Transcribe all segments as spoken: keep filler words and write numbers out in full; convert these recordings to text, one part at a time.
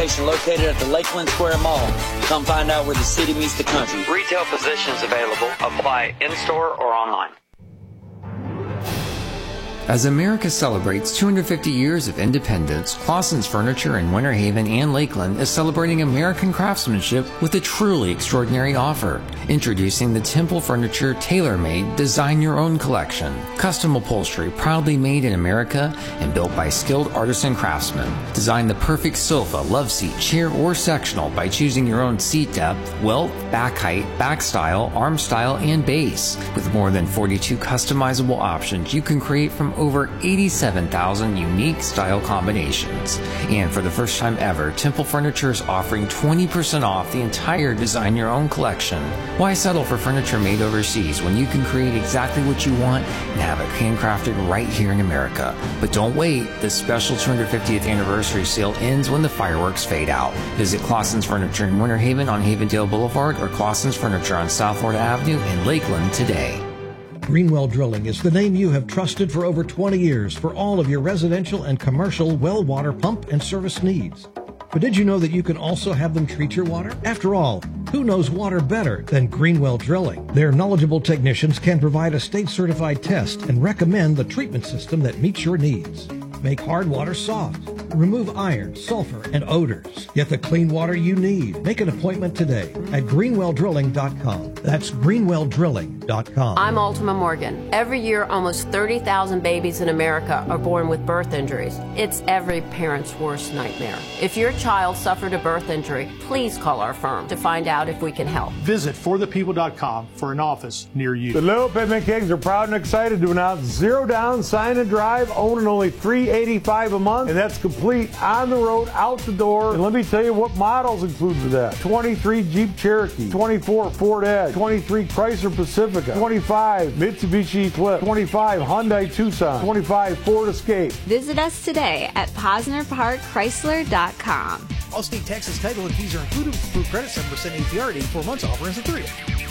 Located at the Lakeland Square Mall. Come find out where the city meets the country. Retail positions available. Apply in-store or online. As America celebrates two hundred fifty years of independence, Clausen's Furniture in Winter Haven and Lakeland is celebrating American craftsmanship with a truly extraordinary offer. Introducing the Temple Furniture Tailor-Made Design Your Own Collection. Custom upholstery proudly made in America and built by skilled artisan craftsmen. Design the perfect sofa, love seat, chair, or sectional by choosing your own seat depth, wealth, back height, back style, arm style, and base. With more than forty-two customizable options, you can create from over eighty-seven thousand unique style combinations. And for the first time ever, Temple Furniture is offering twenty percent off the entire Design Your Own collection. Why settle for furniture made overseas when you can create exactly what you want and have it handcrafted right here in America? But don't wait. This special two hundred fiftieth anniversary sale ends when the fireworks fade out. Visit Clausen's Furniture in Winter Haven on Havendale Boulevard or Clausen's Furniture on South Florida Avenue in Lakeland today. Greenwell Drilling is the name you have trusted for over twenty years for all of your residential and commercial well water pump and service needs. But did you know that you can also have them treat your water? After all, who knows water better than Greenwell Drilling? Their knowledgeable technicians can provide a state-certified test and recommend the treatment system that meets your needs. Make hard water soft. Remove iron, sulfur, and odors. Get the clean water you need. Make an appointment today at greenwell drilling dot com. That's greenwell drilling dot com. I'm Ultima Morgan. Every year, almost thirty thousand babies in America are born with birth injuries. It's every parent's worst nightmare. If your child suffered a birth injury, please call our firm to find out if we can help. Visit for the people dot com for an office near you. The Little Pitman Kings are proud and excited to announce zero down, sign and drive, owning only three hundred eighty-five dollars a month, and that's complete on the road, out the door. And let me tell you what models include with that. twenty-three Jeep Cherokee, twenty-four Ford Edge, twenty-three Chrysler Pacifica, twenty-five Mitsubishi Eclipse, twenty-five Hyundai Tucson, twenty-five Ford Escape. Visit us today at Posner Park Chrysler dot com. All state taxes, title, and fees are included with approved credit, seven percent A P R at eighty-four months. Offer ends in three.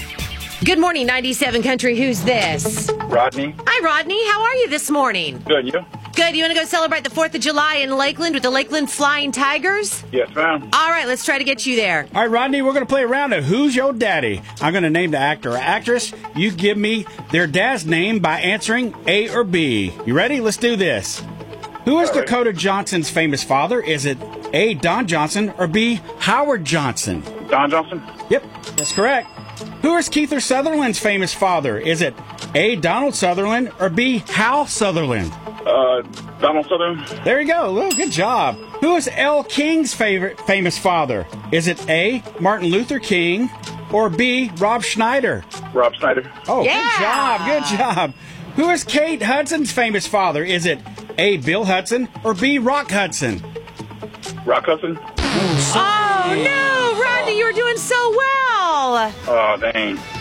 Good morning, ninety-seven Country. Who's this? Rodney. Hi, Rodney. How are you this morning? Good, you? Good. You want to go celebrate the fourth of July in Lakeland with the Lakeland Flying Tigers? Yes, ma'am. All right, let's try to get you there. All right, Rodney, we're going to play a round of Who's Your Daddy? I'm going to name the actor or actress. You give me their dad's name by answering A or B. You ready? Let's do this. Who is Dakota Johnson's famous father? Is it A, Don Johnson, or B, Howard Johnson? Don Johnson? Yep, that's correct. Who is Kiefer Sutherland's famous father? Is it A, Donald Sutherland, or B, Hal Sutherland? Uh, Donald Sutherland. There you go. Well, good job. Who is Elle King's favorite famous father? Is it A, Martin Luther King, or B, Rob Schneider? Rob Schneider. Oh, yeah. Good job. Good job. Who is Kate Hudson's famous father? Is it A, Bill Hudson, or B, Rock Hudson? Rock Hudson. Oh, no, Rodney, you were doing so well. Oh, dang.